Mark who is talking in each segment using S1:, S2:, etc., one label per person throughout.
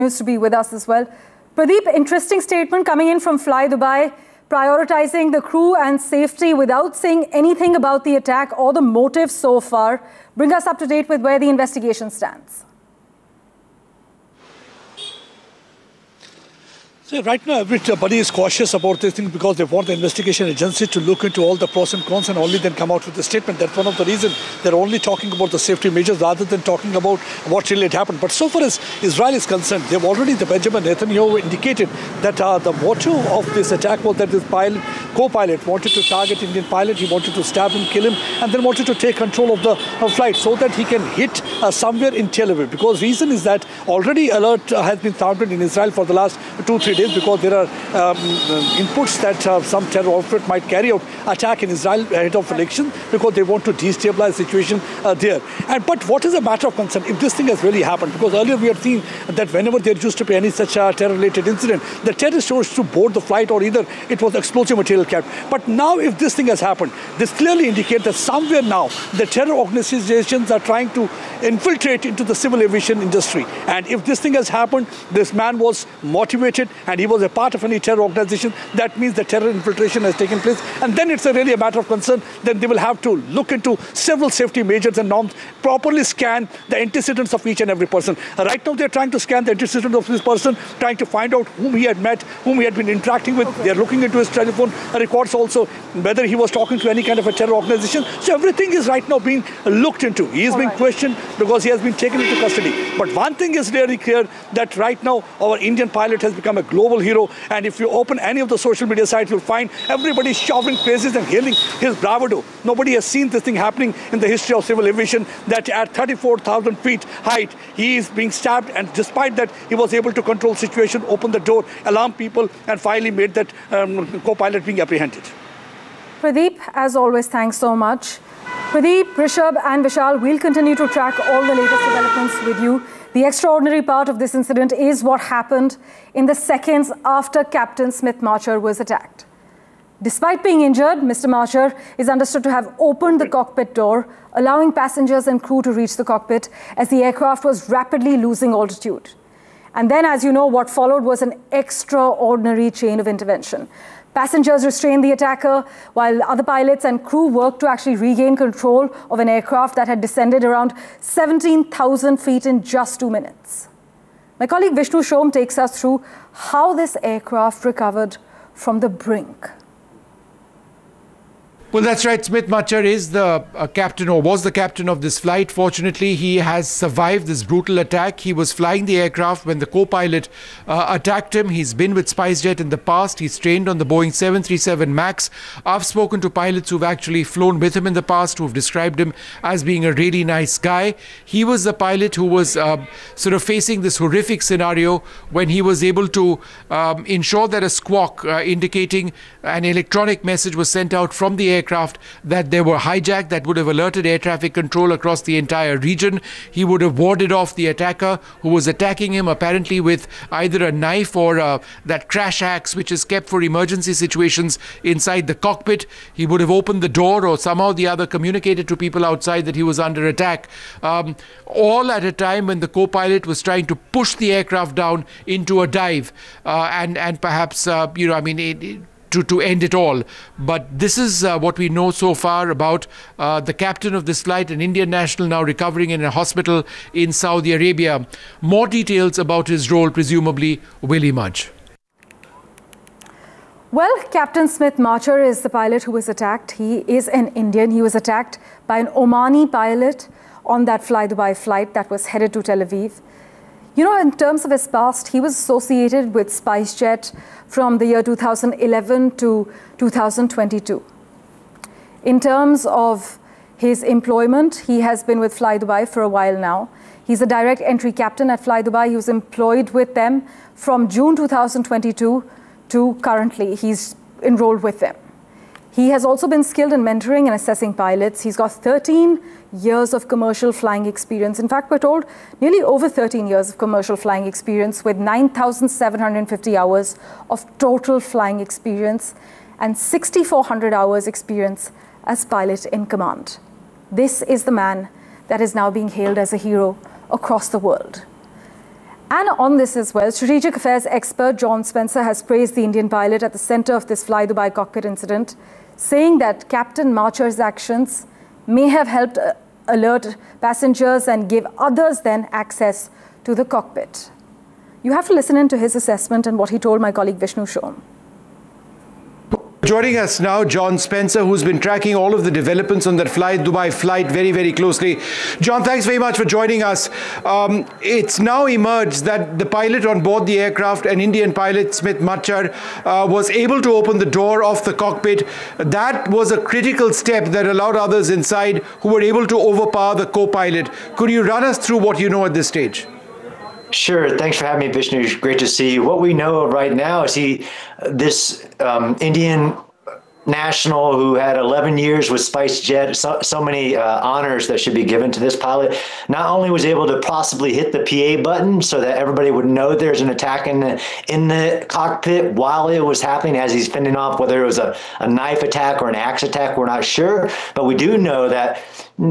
S1: to be with us as well. Pradeep, interesting statement coming in from Fly Dubai, prioritizing the crew and safety without saying anything about the attack or the motive so far. Bring us up to date with where the investigation stands.
S2: So right now, everybody is cautious about this thing because they want the investigation agency to look into all the pros and cons and only then come out with a statement. That's one of the reasons they're only talking about the safety measures rather than talking about what really had happened. But so far as Israel is concerned, they've already, the Benjamin Netanyahu indicated that the motive of this attack was that this co-pilot wanted to target Indian pilot. He wanted to stab him, kill him, and then wanted to take control of the flight so that he can hit somewhere in Tel Aviv. Because reason is that already alert has been sounded in Israel for the last 2-3 days because there are inputs that some terror outfit might carry out attack in Israel ahead of election because they want to destabilize the situation there. But what is a matter of concern if this thing has really happened? Because earlier we have seen that whenever there used to be any such terror-related incident, the terrorists chose to board the flight or either it was explosive material kept. But now if this thing has happened, this clearly indicates that somewhere now the terror organizations are trying to infiltrate into the civil aviation industry. And if this thing has happened, this man was motivated and he was a part of any terror organization, that means the terror infiltration has taken place. And then it's really a matter of concern. Then they will have to look into several safety measures and norms, properly scan the antecedents of each and every person. Right now they're trying to scan the antecedents of this person, trying to find out whom he had met, whom he had been interacting with. Okay. They're looking into his telephone records also, whether he was talking to any kind of a terror organization. So everything is right now being looked into. He is being questioned because he has been taken into custody. But one thing is really clear, that right now our Indian pilot has become a global hero. And if you open any of the social media sites, you'll find everybody shouting praises and hailing his bravado. Nobody has seen this thing happening in the history of civil aviation, that at 34,000 feet height, he is being stabbed. And despite that, he was able to control the situation, open the door, alarm people, and finally made that co-pilot being apprehended.
S1: Pradeep, as always, thanks so much. Pradeep, Rishabh and Vishal, we'll continue to track all the latest developments with you. The extraordinary part of this incident is what happened in the seconds after Captain Smith Marcher was attacked. Despite being injured, Mr. Marcher is understood to have opened the cockpit door, allowing passengers and crew to reach the cockpit as the aircraft was rapidly losing altitude. And then, as you know, what followed was an extraordinary chain of intervention. Passengers restrained the attacker, while other pilots and crew worked to actually regain control of an aircraft that had descended around 17,000 feet in just 2 minutes. My colleague Vishnu Shom takes us through how this aircraft recovered from the brink.
S3: Well, that's right. Smith Marcher is the captain, or was the captain of this flight. Fortunately, he has survived this brutal attack. He was flying the aircraft when the co-pilot attacked him. He's been with SpiceJet in the past. He's trained on the Boeing 737 MAX. I've spoken to pilots who've actually flown with him in the past, who've described him as being a really nice guy. He was the pilot who was sort of facing this horrific scenario when he was able to ensure that a squawk indicating an electronic message was sent out from the aircraft that they were hijacked. That would have alerted air traffic control across the entire region. He would have warded off the attacker who was attacking him apparently with either a knife or that crash axe which is kept for emergency situations inside the cockpit. He would have opened the door or somehow the other communicated to people outside that he was under attack. All at a time when the co-pilot was trying to push the aircraft down into a dive and perhaps, to end it all. But this is what we know so far about the captain of this flight, an Indian national now recovering in a hospital in Saudi Arabia. More details about his role, presumably, will emerge.
S1: Well, Captain Smith Marcher is the pilot who was attacked. He is an Indian. He was attacked by an Omani pilot on that Fly Dubai flight that was headed to Tel Aviv. You know, in terms of his past, he was associated with SpiceJet from the year 2011 to 2022. In terms of his employment, he has been with Fly Dubai for a while now. He's a direct entry captain at Fly Dubai. He was employed with them from June 2022 to currently. He's enrolled with them. He has also been skilled in mentoring and assessing pilots. He's got 13 years of commercial flying experience. In fact, we're told nearly over 13 years of commercial flying experience with 9,750 hours of total flying experience and 6,400 hours experience as pilot in command. This is the man that is now being hailed as a hero across the world. And on this as well, strategic affairs expert John Spencer has praised the Indian pilot at the center of this Fly Dubai cockpit incident, saying that Captain Marcher's actions may have helped alert passengers and give others then access to the cockpit. You have to listen in to his assessment and what he told my colleague Vishnu Shom.
S3: Joining us now, John Spencer, who's been tracking all of the developments on that Fly Dubai flight very, very closely. John, thanks very much for joining us. It's now emerged that the pilot on board the aircraft, an Indian pilot, Smit Machar, was able to open the door of the cockpit. That was a critical step that allowed others inside who were able to overpower the co-pilot. Could you run us through what you know at this stage?
S4: Sure. Thanks for having me, Vishnu. Great to see you. What we know right now is this Indian national who had 11 years with SpiceJet, so many honors that should be given to this pilot, not only was able to possibly hit the PA button so that everybody would know there's an attack in the cockpit while it was happening as he's fending off, whether it was a knife attack or an axe attack, we're not sure. But we do know that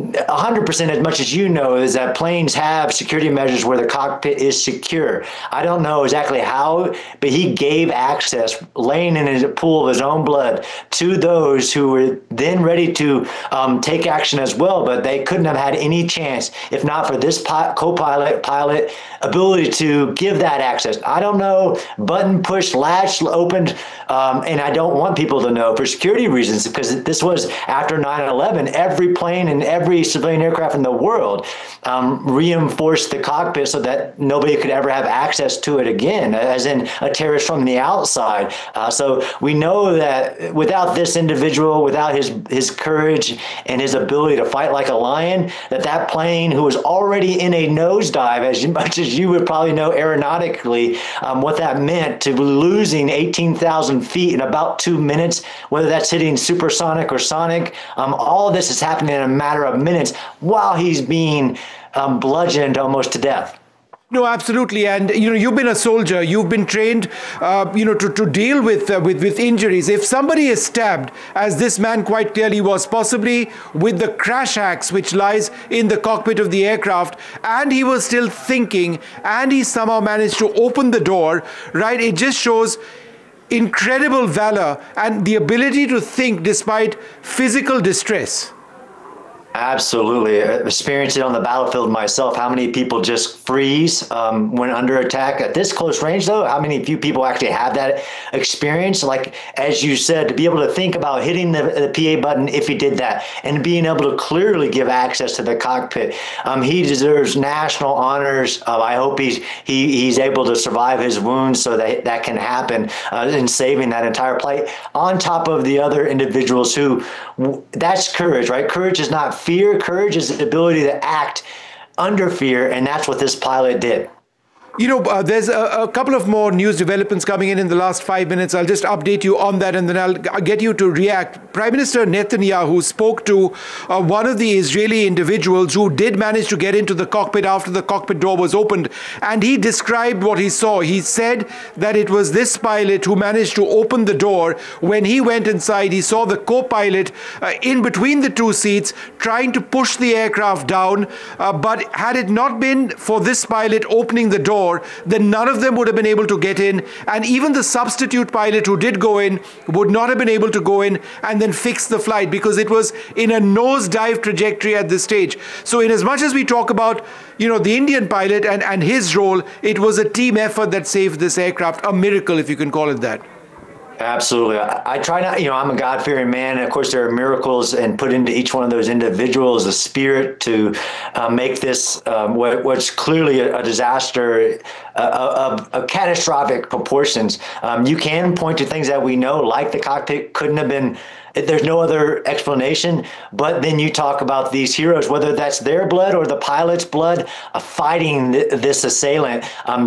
S4: 100%, as much as you know, is that planes have security measures where the cockpit is secure. I don't know exactly how, but he gave access, laying in a pool of his own blood, to those who were then ready to take action as well, but they couldn't have had any chance if not for this co-pilot pilot ability to give that access. I don't know, button pushed, latch opened, and I don't want people to know for security reasons, because this was after 9/11. Every plane and every civilian aircraft in the world reinforced the cockpit so that nobody could ever have access to it again, as in a terrorist from the outside. So we know that without this individual, without his courage and his ability to fight like a lion, that plane, who was already in a nosedive, as much as you would probably know aeronautically, what that meant to losing 18,000 feet in about 2 minutes, whether that's hitting supersonic or sonic, all of this is happening in a matter of minutes while he's being bludgeoned almost to death.
S3: No, absolutely. And, you've been a soldier. You've been trained, to deal with injuries. If somebody is stabbed, as this man quite clearly was, possibly with the crash axe which lies in the cockpit of the aircraft, and he was still thinking, and he somehow managed to open the door, right? It just shows incredible valor and the ability to think despite physical distress.
S4: Absolutely. Experienced it on the battlefield myself. How many people just freeze when under attack at this close range, though? How many few people actually have that experience? Like, as you said, to be able to think about hitting the PA button if he did that and being able to clearly give access to the cockpit. He deserves national honors. I hope he's able to survive his wounds so that can happen in saving that entire flight. On top of the other individuals who, that's courage, right? Courage is not fear. Courage is the ability to act under fear, and that's what this pilot did.
S3: There's a couple of more news developments coming in the last 5 minutes. I'll just update you on that, and then I'll get you to react. Prime Minister Netanyahu spoke to one of the Israeli individuals who did manage to get into the cockpit after the cockpit door was opened, and he described what he saw. He said that it was this pilot who managed to open the door. When he went inside, he saw the co-pilot in between the two seats trying to push the aircraft down, but had it not been for this pilot opening the door, then none of them would have been able to get in, and even the substitute pilot who did go in would not have been able to go in and then fix the flight, because it was in a nosedive trajectory at this stage. So in as much as we talk about the Indian pilot and his role, it was a team effort that saved this aircraft, a miracle if you can call it that.
S4: Absolutely. I try not, I'm a God-fearing man, and of course there are miracles, and put into each one of those individuals a spirit to make this what's clearly a disaster of catastrophic proportions. You can point to things that we know, like the cockpit couldn't have been. There's no other explanation, but then you talk about these heroes, whether that's their blood or the pilot's blood, fighting this assailant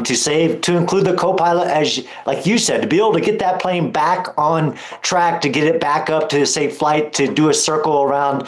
S4: to include the co-pilot, as like you said, to be able to get that plane back on track, to get it back up to a safe flight, to do a circle around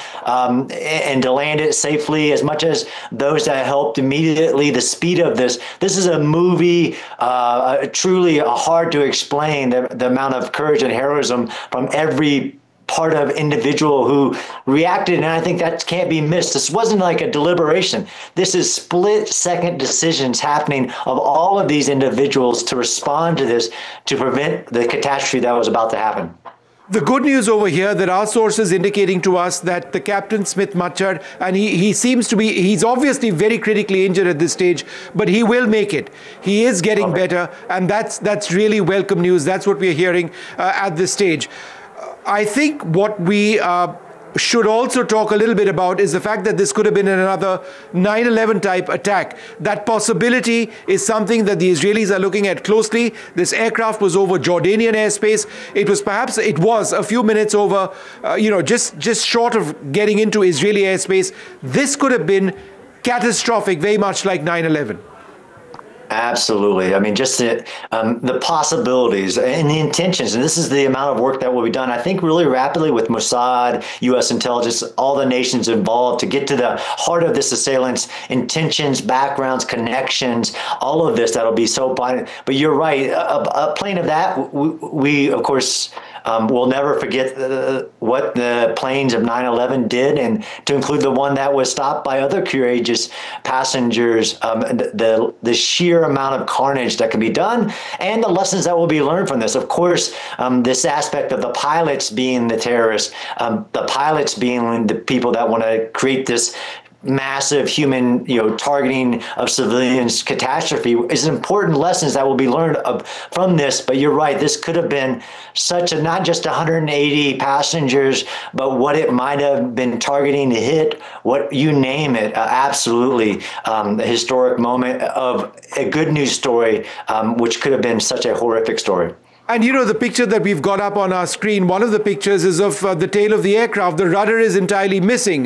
S4: and to land it safely, as much as those that helped immediately. The speed of this is a movie, truly hard to explain, the amount of courage and heroism from every part of individual who reacted, and I think that can't be missed. This wasn't like a deliberation. This is split-second decisions happening of all of these individuals to respond to this, to prevent the catastrophe that was about to happen.
S3: The good news over here that our sources indicating to us that the captain, Smith Machar, and he seems to be, he's obviously very critically injured at this stage, but he will make it. He is getting better, and that's really welcome news. That's what we're hearing at this stage. I think what we should also talk a little bit about is the fact that this could have been another 9/11 type attack. That possibility is something that the Israelis are looking at closely. This aircraft was over Jordanian airspace. It was a few minutes over, just short of getting into Israeli airspace. This could have been catastrophic, very much like 9/11.
S4: Absolutely. I mean, just the possibilities and the intentions, and this is the amount of work that will be done, I think, really rapidly with Mossad, U.S. intelligence, all the nations involved to get to the heart of this assailant's intentions, backgrounds, connections, all of this that'll be so vital. But you're right. A plane of that, we of course, we'll never forget what the planes of 9/11 did, and to include the one that was stopped by other courageous passengers, the sheer amount of carnage that can be done, and the lessons that will be learned from this. Of course, this aspect of the pilots being the terrorists, the pilots being the people that want to create this massive human, targeting of civilians catastrophe is important lessons that will be learned from this. But you're right, this could have been such a, not just 180 passengers, but what it might have been targeting to hit, what you name it, absolutely a historic moment of a good news story, which could have been such a horrific story.
S3: And the picture that we've got up on our screen, one of the pictures is of the tail of the aircraft. The rudder is entirely missing.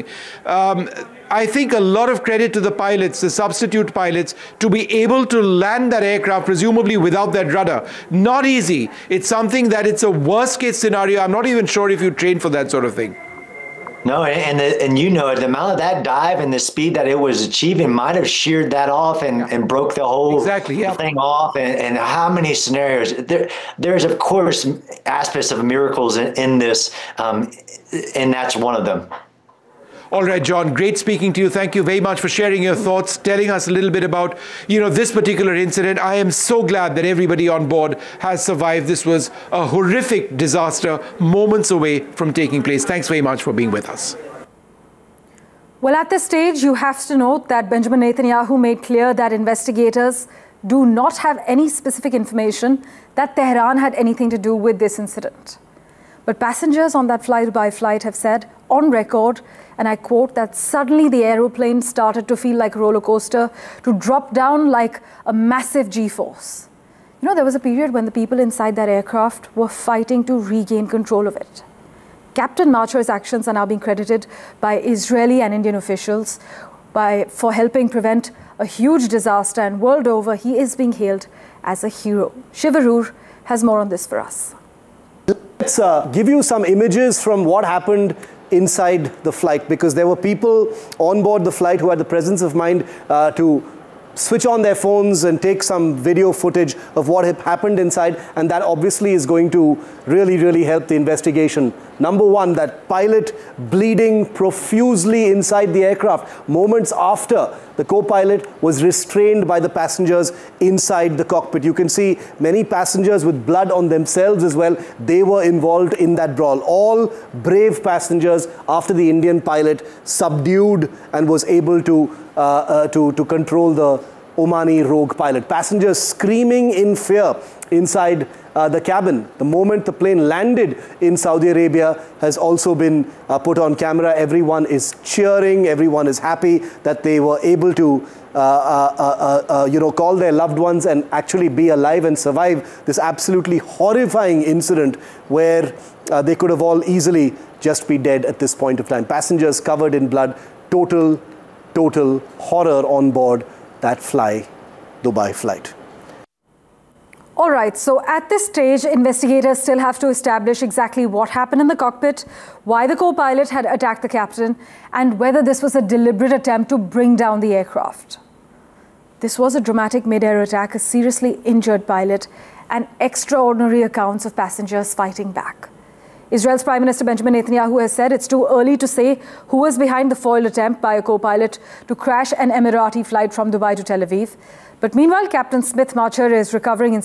S3: I think a lot of credit to the pilots, the substitute pilots, to be able to land that aircraft, presumably without that rudder. Not easy. It's something that it's a worst case scenario. I'm not even sure if you train for that sort of thing.
S4: No, and the amount of that dive and the speed that it was achieving might have sheared that off and broke the whole thing off. And how many scenarios? There's, of course, aspects of miracles in this, and that's one of them.
S3: All right, John, great speaking to you. Thank you very much for sharing your thoughts, telling us a little bit about, this particular incident. I am so glad that everybody on board has survived. This was a horrific disaster, moments away from taking place. Thanks very much for being with us.
S1: Well, at this stage, you have to note that Benjamin Netanyahu made clear that investigators do not have any specific information that Tehran had anything to do with this incident. But passengers on that fly-by flight have said on record, and I quote, that suddenly the aeroplane started to feel like a roller coaster, to drop down like a massive G-force. There was a period when the people inside that aircraft were fighting to regain control of it. Captain Machar's actions are now being credited by Israeli and Indian officials for helping prevent a huge disaster, and world over, he is being hailed as a hero. Shiv Arur has more on this for us.
S5: Let's give you some images from what happened inside the flight, because there were people on board the flight who had the presence of mind to switch on their phones and take some video footage of what had happened inside, and that obviously is going to really help the investigation. Number one, that pilot bleeding profusely inside the aircraft moments after the co-pilot was restrained by the passengers inside the cockpit. You can see many passengers with blood on themselves as well. They were involved in that brawl. All brave passengers after the Indian pilot subdued and was able to control the Omani rogue pilot. Passengers screaming in fear inside the cabin. The moment the plane landed in Saudi Arabia has also been put on camera. Everyone is cheering. Everyone is happy that they were able to call their loved ones and actually be alive and survive this absolutely horrifying incident where they could have all easily just be dead at this point of time. Passengers covered in blood. Total horror on board that Fly Dubai flight.
S1: All right, so at this stage, investigators still have to establish exactly what happened in the cockpit, why the co-pilot had attacked the captain, and whether this was a deliberate attempt to bring down the aircraft. This was a dramatic mid-air attack, a seriously injured pilot, and extraordinary accounts of passengers fighting back. Israel's Prime Minister Benjamin Netanyahu has said it's too early to say who was behind the foiled attempt by a co-pilot to crash an Emirati flight from Dubai to Tel Aviv. But meanwhile, Captain Smith Marcher is recovering in